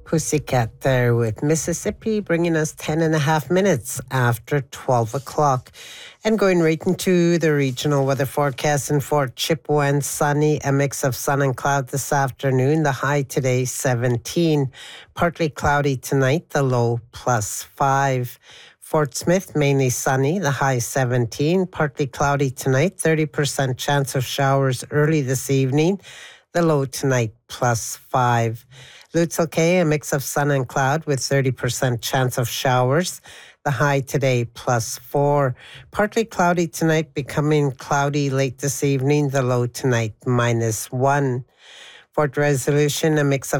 Pussycat there with Mississippi, bringing us 10 and a half minutes after 12 o'clock. And going right into the regional weather forecast in Fort Chippewa, sunny, a mix of sun and cloud this afternoon. The high today, 17. Partly cloudy tonight, the low +5. Fort Smith, mainly sunny, the high 17. Partly cloudy tonight, 30% chance of showers early this evening. The low tonight, +5. Lutzel Kay, a mix of sun and cloud with 30% chance of showers. The high today, +4. Partly cloudy tonight, becoming cloudy late this evening. The low tonight, -1. Fort Resolution, a mix of